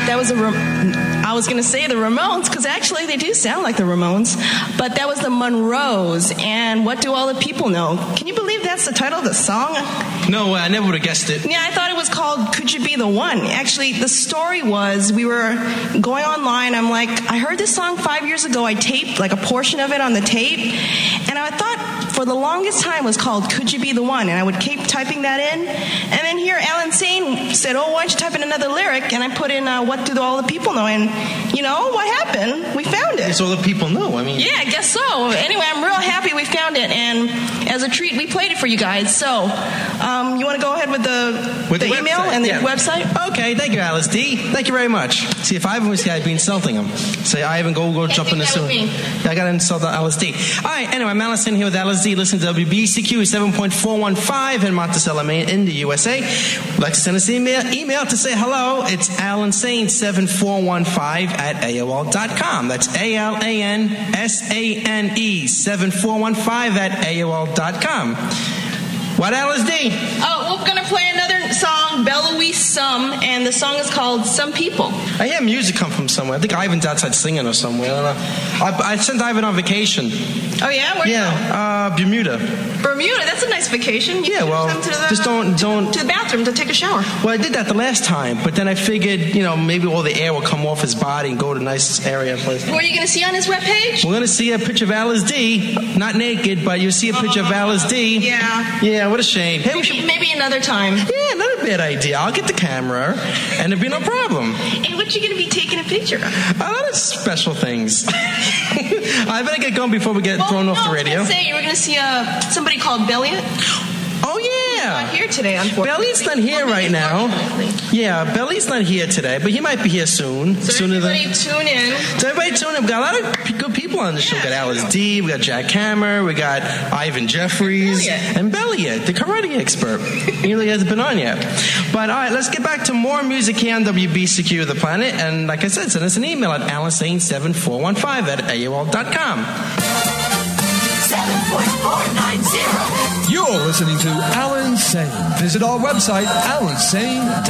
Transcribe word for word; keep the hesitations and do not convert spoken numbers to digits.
That was a... Ram- I was going to say the Ramones, because actually they do sound like the Ramones. But that was the Monroes. And What Do All the People Know? Can you believe that's the title of the song? No, I never would have guessed it. Yeah, I thought it was called Could You Be the One? Actually, the story was we were going online. I'm like, I heard this song five years ago. I taped like a portion of it on the tape. And I thought for the longest time it was called Could You Be the One? And I would keep typing that in. And then here Alan Sane said, oh, why don't you type in another lyric? And I put in uh, What Do All the People Know? And, you know, what happened? We found it. It's all the people know. I mean, yeah, I guess so. Anyway, I'm real happy we found it. And as a treat, we played it for you guys. So um, you want to go ahead with the, with the, the email website. and the yeah. website? Okay, thank you, Alice D. Thank you very much. See, if Ivan was here, I'd be insulting him. Say, Ivan, go go jump in the soon. Yeah, I got to insult Alice D. All right, anyway, I'm Alice in here with Alice D. Listen to W B C Q seven point four one five in Monticello, Maine, in the U S A. Would like to send us an email, email to say hello. It's Alan Sane seven four one five at A O L dot com. That's A L A N S A N E seven four one five at A O L dot com. What, Alice D? Oh, we're going to play another song, Beloise Some, and the song is called Some People. I hear music come from somewhere. I think Ivan's outside singing or somewhere. I don't know. I, I sent Ivan on vacation. Oh, yeah? Where'd yeah, you go? Uh, Bermuda. Bermuda? That's a nice vacation. You yeah, well, come to the, just don't, don't... To the bathroom to take a shower. Well, I did that the last time, but then I figured, you know, maybe all the air will come off his body and go to a nice area. Place. What are you going to see on his webpage? We're going to see a picture of Alice D. Not naked, but you'll see a picture oh, of Alice D. Yeah. Yeah, what a shame. Hey, maybe, should... maybe another time. Yeah, not a bad idea. I'll get the camera, and there'll be no problem. And what you going to be taking a picture of? A lot of special things. I better get going before we get well, thrown no, off the radio. I was going to say, you were going to see uh, somebody called Belliot. Oh, yeah. He's not here today, unfortunately. Belly's not here right now. Yeah, Belly's not here today, but he might be here soon. So sooner everybody than... tune in. So everybody tune in. We've got a lot of good people on the show. We got Alice D, we got Jack Hammer, we got Ivan Jeffries, and Belliot, the karate expert. He really hasn't been on yet. But all right, let's get back to more music here on W B C Q, The Planet. And like I said, send us an email at alan sane seven four one five at A O L dot com. seven point four nine zero. You're listening to Alan Sane. Visit our website, alan sane dot